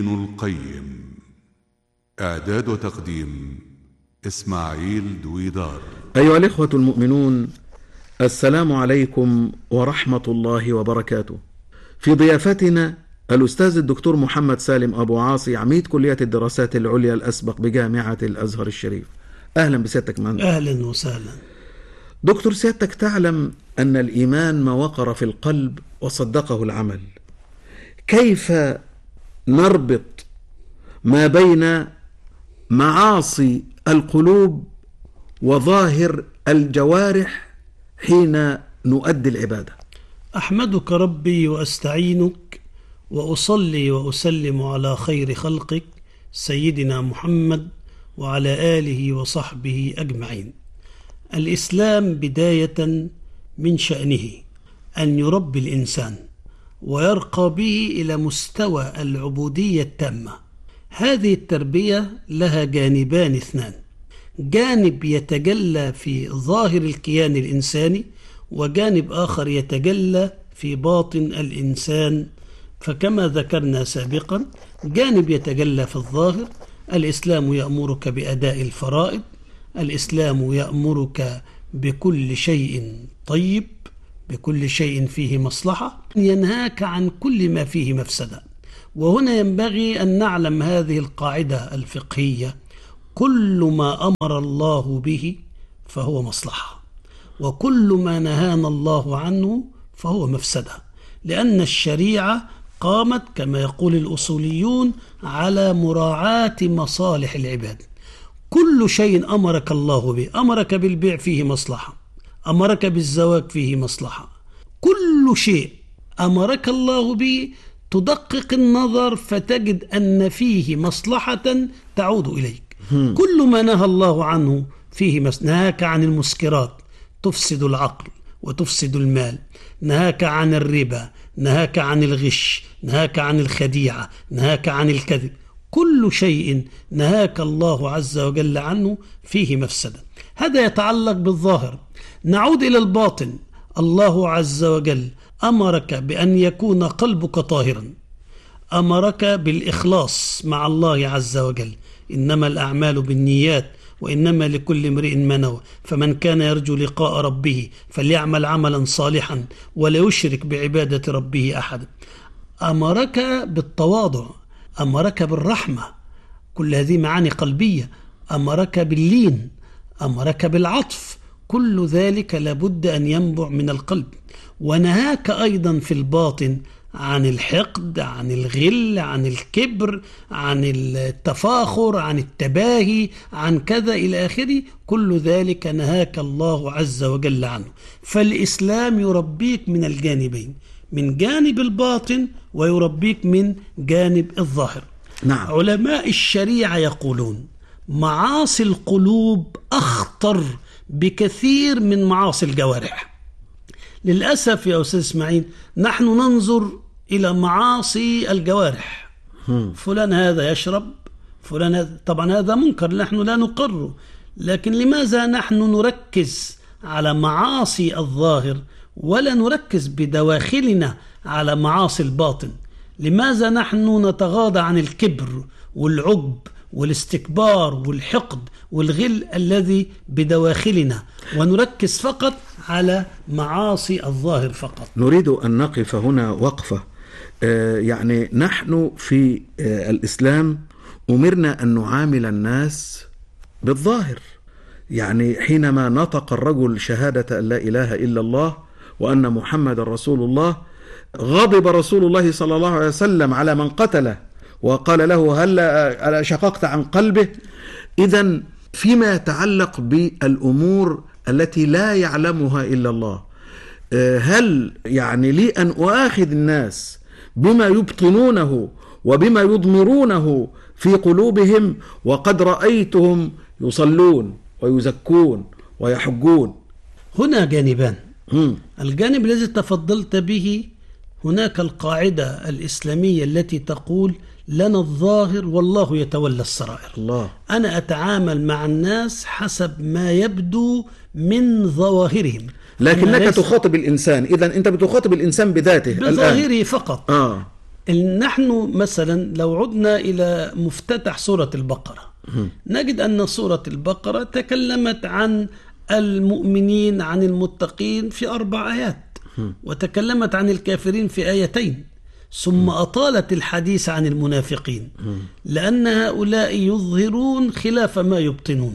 ابن القيم. إعداد وتقديم إسماعيل دويدار. أيها الإخوة المؤمنون، السلام عليكم ورحمة الله وبركاته. في ضيافتنا الأستاذ الدكتور محمد سالم أبو عاصي، عميد كلية الدراسات العليا الأسبق بجامعة الأزهر الشريف. أهلا بسيادتك معنا. أهلا وسهلا دكتور، سيادتك تعلم أن الإيمان ما وقر في القلب وصدقه العمل. كيف نربط ما بين معاصي القلوب وظاهر الجوارح حين نؤدي العبادة؟ أحمدك ربي وأستعينك وأصلي وأسلم على خير خلقك سيدنا محمد وعلى آله وصحبه أجمعين. الإسلام بداية من شأنه أن يربي الإنسان ويرقى به إلى مستوى العبودية التامة. هذه التربية لها جانبان اثنان: جانب يتجلى في ظاهر الكيان الإنساني، وجانب آخر يتجلى في باطن الإنسان. فكما ذكرنا سابقا، جانب يتجلى في الظاهر: الإسلام يأمرك بأداء الفرائض، الإسلام يأمرك بكل شيء طيب، بكل شيء فيه مصلحة، ينهاك عن كل ما فيه مفسدة. وهنا ينبغي أن نعلم هذه القاعدة الفقهية: كل ما أمر الله به فهو مصلحة، وكل ما نهانا الله عنه فهو مفسدة، لأن الشريعة قامت كما يقول الأصوليون على مراعاة مصالح العباد. كل شيء أمرك الله به، أمرك بالبيع فيه مصلحة، أمرك بالزواج فيه مصلحة، كل شيء أمرك الله به تدقق النظر فتجد أن فيه مصلحة تعود إليك. كل ما نهى الله عنه فيه نهاك عن المسكرات تفسد العقل وتفسد المال، نهاك عن الربا، نهاك عن الغش، نهاك عن الخديعة، نهاك عن الكذب. كل شيء نهاك الله عز وجل عنه فيه مفسدة. هذا يتعلق بالظاهر. نعود إلى الباطن. الله عز وجل أمرك بأن يكون قلبك طاهرا، أمرك بالإخلاص مع الله عز وجل: إنما الأعمال بالنيات وإنما لكل امرئ ما نوى، فمن كان يرجو لقاء ربه فليعمل عملا صالحا ولا يشرك بعبادة ربه أحدا. أمرك بالتواضع، أمرك بالرحمة، كل هذه معاني قلبية. أمرك باللين، أمرك بالعطف، كل ذلك لابد أن ينبع من القلب. ونهاك أيضا في الباطن عن الحقد، عن الغل، عن الكبر، عن التفاخر، عن التباهي، عن كذا إلى آخره. كل ذلك نهاك الله عز وجل عنه. فالإسلام يربيك من الجانبين، من جانب الباطن ويربيك من جانب الظاهر. نعم. علماء الشريعة يقولون: معاصي القلوب أخطر بكثير من معاصي الجوارح. للأسف يا أستاذ إسماعيل، نحن ننظر إلى معاصي الجوارح. فلان هذا يشرب، فلان هذا، طبعا هذا منكر نحن لا نقره، لكن لماذا نحن نركز على معاصي الظاهر ولا نركز بدواخلنا على معاصي الباطن؟ لماذا نحن نتغاضى عن الكبر والعجب والاستكبار والحقد والغل الذي بدواخلنا ونركز فقط على معاصي الظاهر فقط؟ نريد أن نقف هنا وقفة. يعني نحن في الإسلام أمرنا أن نعامل الناس بالظاهر. يعني حينما نطق الرجل شهادة أن لا إله إلا الله وأن محمد رسول الله، غضب رسول الله صلى الله عليه وسلم على من قتله وقال له: هل شققت عن قلبه؟ إذن فيما يتعلق بالأمور التي لا يعلمها إلا الله، هل يعني لي أن أؤاخذ الناس بما يبطنونه وبما يضمرونه في قلوبهم وقد رأيتهم يصلون ويزكون ويحجون؟ هنا جانبان. الجانب الذي تفضلت به، هناك القاعدة الإسلامية التي تقول: لنا الظاهر والله يتولى السرائر. الله. أنا أتعامل مع الناس حسب ما يبدو من ظواهرهم، لكنك تخاطب الإنسان. إذن أنت بتخاطب الإنسان بذاته، بظاهره فقط. نحن مثلا لو عدنا إلى مفتتح سورة البقرة نجد أن سورة البقرة تكلمت عن المؤمنين عن المتقين في 4 آيات، وتكلمت عن الكافرين في 2 ثم أطالت الحديث عن المنافقين، لأن هؤلاء يظهرون خلاف ما يبطنون.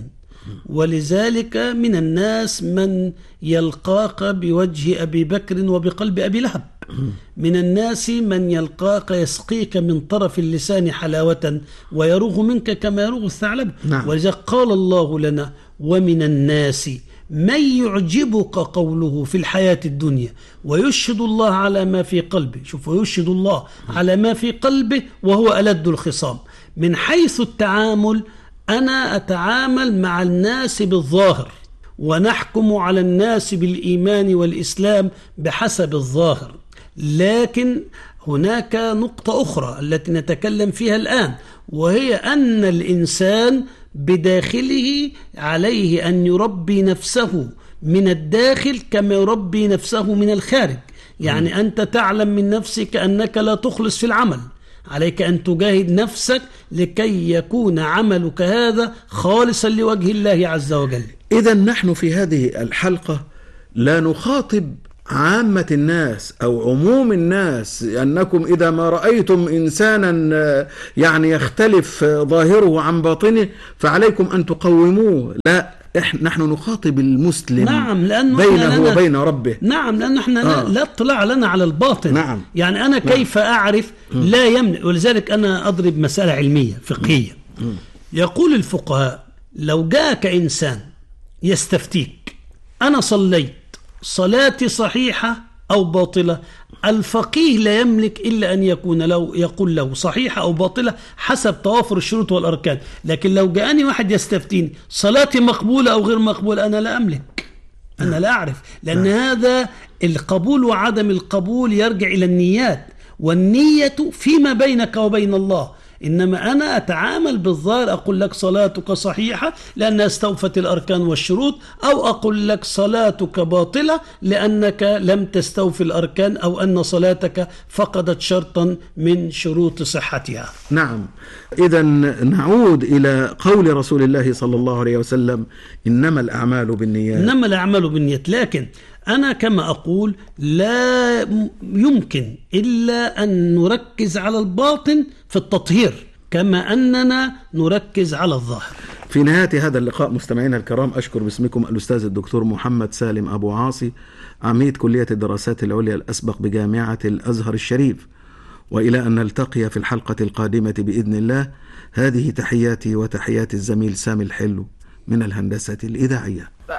ولذلك من الناس من يلقاك بوجه أبي بكر وبقلب أبي لهب، من الناس من يلقاك يسقيك من طرف اللسان حلاوة ويروغ منك كما يروغ الثعلب. ولذلك قال الله لنا: ومن الناس من يعجبك قوله في الحياة الدنيا ويشهد الله على ما في قلبه. شوف، ويشهد الله على ما في قلبه وهو ألد الخصام. من حيث التعامل أنا أتعامل مع الناس بالظاهر، ونحكم على الناس بالإيمان والإسلام بحسب الظاهر، لكن هناك نقطة أخرى التي نتكلم فيها الآن، وهي أن الإنسان بداخله عليه أن يربي نفسه من الداخل كما يربي نفسه من الخارج. يعني أنت تعلم من نفسك أنك لا تخلص في العمل، عليك أن تجاهد نفسك لكي يكون عملك هذا خالصا لوجه الله عز وجل. إذا نحن في هذه الحلقة لا نخاطب عامة الناس أو عموم الناس أنكم إذا ما رأيتم إنسانا يعني يختلف ظاهره عن باطنه فعليكم أن تقوموه. لا، نحن نخاطب المسلم. نعم، لأنه بينه وبين ربه. نعم، لأن احنا لا اطلاع لنا على الباطن. نعم. يعني أنا كيف أعرف؟ لا يمنع. ولذلك أنا أضرب مسألة علمية فقهية. يقول الفقهاء: لو جاءك إنسان يستفتيك أنا صليت صلاتي صحيحة أو باطلة، الفقيه لا يملك إلا أن يقول له صحيحة أو باطلة حسب توافر الشروط والأركان. لكن لو جاءني واحد يستفتيني صلاتي مقبولة أو غير مقبولة، أنا لا أملك، أنا لا أعرف، لأن هذا القبول وعدم القبول يرجع إلى النيات، والنية فيما بينك وبين الله. إنما أنا أتعامل بالظاهر، أقول لك صلاتك صحيحة لأنها استوفت الأركان والشروط، أو أقول لك صلاتك باطلة لأنك لم تستوفي الأركان، أو أن صلاتك فقدت شرطا من شروط صحتها. نعم. إذا نعود إلى قول رسول الله صلى الله عليه وسلم: إنما الأعمال بالنيات. إنما الأعمال بالنيات. لكن أنا كما أقول لا يمكن إلا أن نركز على الباطن في التطهير كما أننا نركز على الظاهر. في نهاية هذا اللقاء مستمعينا الكرام، أشكر باسمكم الأستاذ الدكتور محمد سالم أبو عاصي، عميد كلية الدراسات العليا الأسبق بجامعة الأزهر الشريف. وإلى أن نلتقي في الحلقة القادمة بإذن الله، هذه تحياتي وتحيات الزميل سامي الحلو من الهندسة الإذاعية.